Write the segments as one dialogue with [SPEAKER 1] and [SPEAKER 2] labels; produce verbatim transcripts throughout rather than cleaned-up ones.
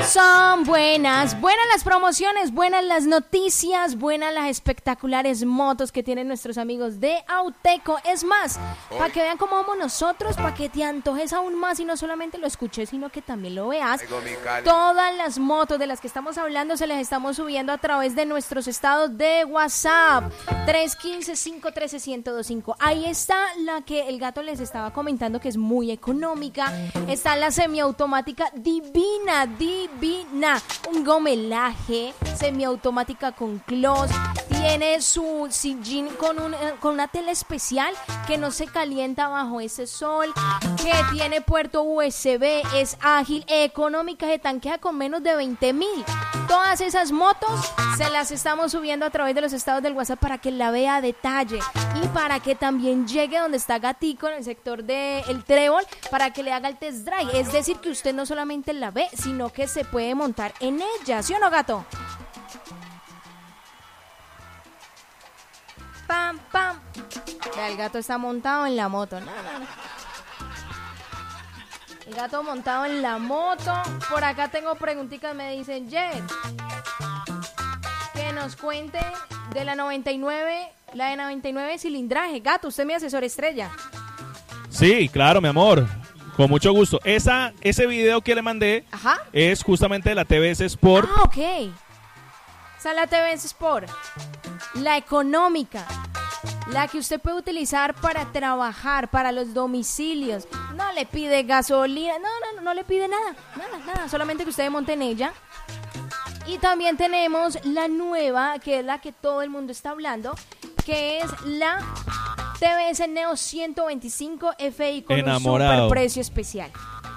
[SPEAKER 1] Son buenas, buenas las promociones, buenas las noticias, buenas las espectaculares motos que tienen nuestros amigos de Auteco. Es más, para que vean cómo vamos nosotros, para que te antojes aún más y no solamente lo escuches, sino que también lo veas. Todas las motos de las que estamos hablando se las estamos subiendo a través de nuestros estados de WhatsApp. tres uno cinco, cinco uno tres, uno cero dos cinco. Ahí está la que el gato les estaba comentando que es muy económica. Está la semiautomática divina, divina. Un gomelaje, semiautomática con close. Tiene su sillín con, un, con una tela especial que no se calienta bajo ese sol, que tiene puerto U S B, es ágil, económica, se tanquea con menos de veinte mil. Todas esas motos se las estamos subiendo a través de los estados del WhatsApp para que la vea a detalle y para que también llegue donde está Gatico en el sector del Trébol para que le haga el test drive. Es decir, que usted no solamente la ve, sino que se puede montar en ella, ¿sí o no, gato? Pam, pam. Vea, el gato está montado en la moto. No, no, no. El gato montado en la moto. Por acá tengo preguntitas, me dicen, Jet, que nos cuente de la noventa y nueve, la de noventa y nueve cilindraje. Gato, usted es mi asesor estrella.
[SPEAKER 2] Sí, claro, mi amor. Con mucho gusto. Esa, ese video que le mandé
[SPEAKER 1] Ajá.
[SPEAKER 2] es justamente de la T V S Sport.
[SPEAKER 1] Ah, ok. Esa es la T V S Sport. La económica. La que usted puede utilizar para trabajar, para los domicilios. No le pide gasolina. No, no, no, no le pide nada. Nada, nada. Solamente que usted monte en ella. Y también tenemos la nueva, que es la que todo el mundo está hablando, que es la T V S Neo ciento veinticinco F I con
[SPEAKER 2] Enamorado.
[SPEAKER 1] un super precio especial.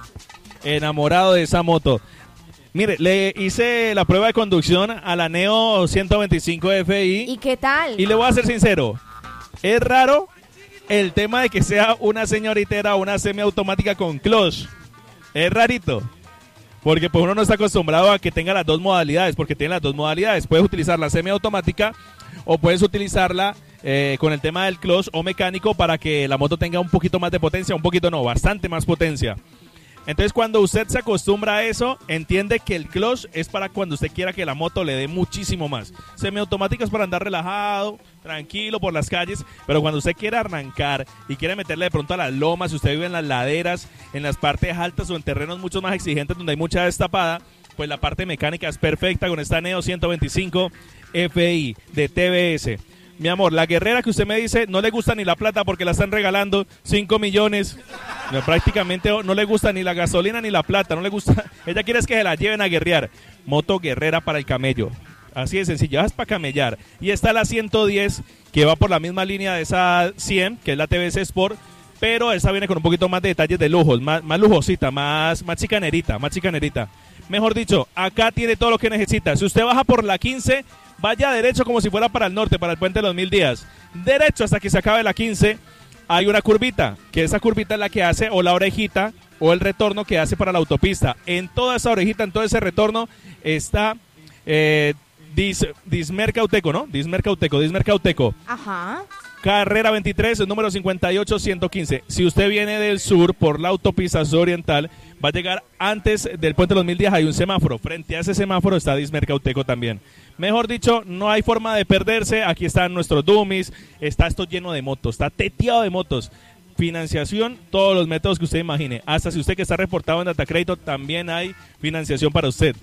[SPEAKER 2] Enamorado de esa moto. Mire, le hice la prueba de conducción a la Neo ciento veinticinco F I.
[SPEAKER 1] ¿Y qué tal?
[SPEAKER 2] Y le voy a ser sincero, es raro el tema de que sea una señoritera o una semiautomática con clutch. Es rarito. Porque pues uno no está acostumbrado a que tenga las dos modalidades, porque tiene las dos modalidades. Puedes utilizar la semiautomática o puedes utilizarla eh, con el tema del clutch o mecánico para que la moto tenga un poquito más de potencia, un poquito no, bastante más potencia. Entonces cuando usted se acostumbra a eso, entiende que el clutch es para cuando usted quiera que la moto le dé muchísimo más. Semiautomática es para andar relajado, tranquilo por las calles, pero cuando usted quiera arrancar y quiere meterle de pronto a las lomas, si usted vive en las laderas, en las partes altas o en terrenos mucho más exigentes donde hay mucha destapada, pues la parte mecánica es perfecta con esta Neo ciento veinticinco F I de T V S. Mi amor, la guerrera que usted me dice no le gusta ni la plata porque la están regalando cinco millones. No, prácticamente no le gusta ni la gasolina ni la plata, no le gusta. Ella quiere es que se la lleven a guerrear. Moto guerrera para el camello. Así de sencillo, es para camellar. Y está la ciento diez que va por la misma línea de esa cien, que es la T V S Sport, pero esa viene con un poquito más de detalles de lujos, más, más lujosita, más, más chicanerita, más chicanerita. Mejor dicho, acá tiene todo lo que necesita. Si usted baja por la quince, vaya derecho como si fuera para el norte, para el puente de los Mil Días. Derecho hasta que se acabe la quince, hay una curvita, que esa curvita es la que hace o la orejita o el retorno que hace para la autopista. En toda esa orejita, en todo ese retorno está eh, Dis, Dismercauteco, ¿no? Dismercauteco, Dismercauteco.
[SPEAKER 1] Ajá.
[SPEAKER 2] Carrera veintitrés, número cincuenta y ocho ciento quince. Si usted viene del sur por la autopista oriental, va a llegar antes del puente de los Mil Días, hay un semáforo. Frente a ese semáforo está Dismercauteco también. Mejor dicho, no hay forma de perderse. Aquí están nuestros dummies. Está esto lleno de motos, está teteado de motos. Financiación, todos los métodos que usted imagine. Hasta si usted que está reportado en Datacrédito, también hay financiación para usted.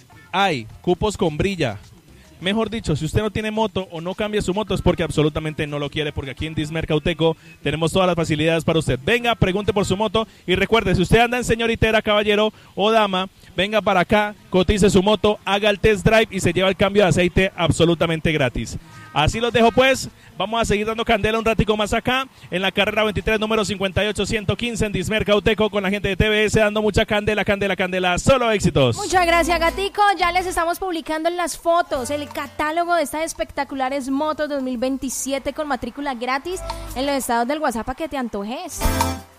[SPEAKER 2] Hay cupos con brilla. Mejor dicho, si usted no tiene moto o no cambia su moto es porque absolutamente no lo quiere, porque aquí en Dismercauteco tenemos todas las facilidades para usted. Venga, pregunte por su moto y recuerde, si usted anda en señoritera, caballero o dama, venga para acá, cotice su moto, haga el test drive y se lleva el cambio de aceite absolutamente gratis. Así los dejo pues, vamos a seguir dando candela un ratico más acá, en la carrera veintitrés, número cincuenta y ocho ciento quince en Dismercauteco con la gente de T V S dando mucha candela, candela, candela, solo éxitos.
[SPEAKER 1] Muchas gracias, Gatico, ya les estamos publicando en las fotos el catálogo de estas espectaculares motos dos mil veintisiete con matrícula gratis en los estados del WhatsApp para que te antojes.